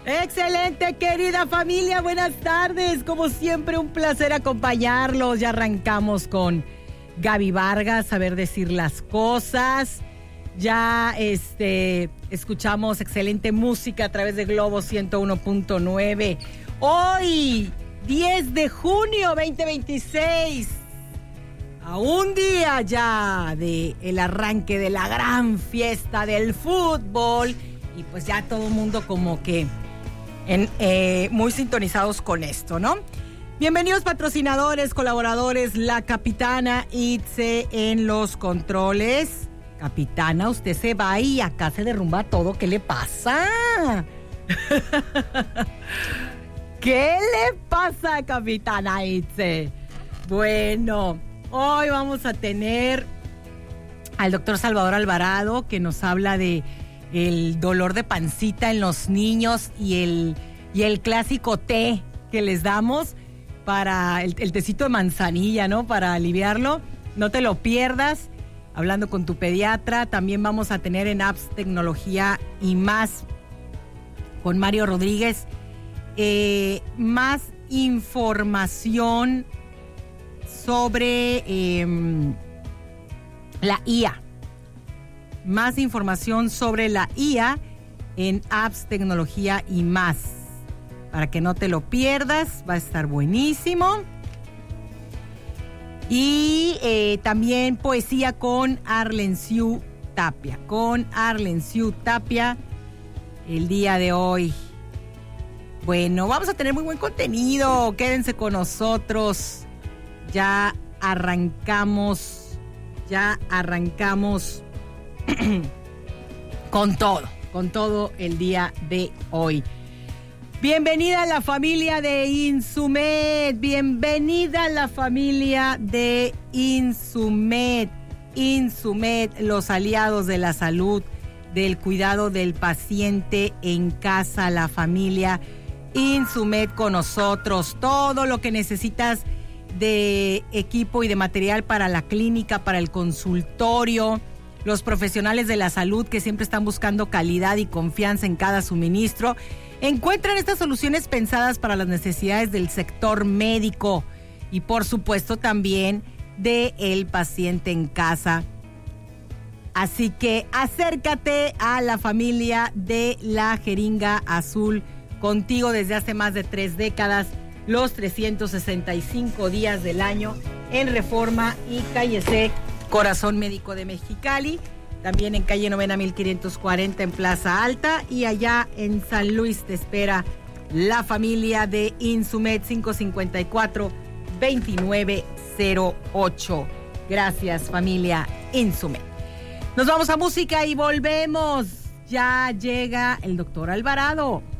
Excelente, querida familia, buenas tardes. Como siempre, un placer acompañarlos. Ya arrancamos con Gaby Vargas, saber decir las cosas. Ya escuchamos excelente música a través de Globo 101.9. Hoy, 10 de junio 2026. A un día ya de el arranque de la gran fiesta del fútbol. Y pues ya todo el mundo como que muy sintonizados con esto, ¿no? Bienvenidos patrocinadores, colaboradores, la Capitana Itze en los controles. Capitana, usted se va y acá se derrumba todo. ¿Qué le pasa? ¿Qué le pasa, Capitana Itze? Bueno, hoy vamos a tener al doctor Salvador Alvarado, que nos habla de el dolor de pancita en los niños y el clásico té que les damos para el tecito de manzanilla, ¿no? Para aliviarlo. No te lo pierdas. Hablando con tu pediatra, también vamos a tener en Apps Tecnología y Más con Mario Rodríguez más información sobre la IA. Más información sobre la IA en Apps Tecnología y Más. Para que no te lo pierdas, va a estar buenísimo. Y también poesía con Arlenciu Tapia. Con Arlenciu Tapia el día de hoy. Bueno, vamos a tener muy buen contenido. Quédense con nosotros. Ya arrancamos con todo el día de hoy. Bienvenida a la familia de Insumed, bienvenida a la familia de Insumed. Insumed, los aliados de la salud, del cuidado del paciente en casa, la familia Insumed con nosotros. Todo lo que necesitas de equipo y de material para la clínica, para el consultorio. Los profesionales de la salud que siempre están buscando calidad y confianza en cada suministro, encuentran estas soluciones pensadas para las necesidades del sector médico y por supuesto también del paciente en casa. Así que acércate a la familia de la Jeringa Azul, contigo desde hace más de 3 décadas, los 365 días del año en Reforma y Calle C, Corazón Médico de Mexicali, también en calle Novena 1540 en Plaza Alta, y allá en San Luis te espera la familia de Insumed 554-2908. Gracias, familia Insumed. Nos vamos a música y volvemos. Ya llega el doctor Alvarado.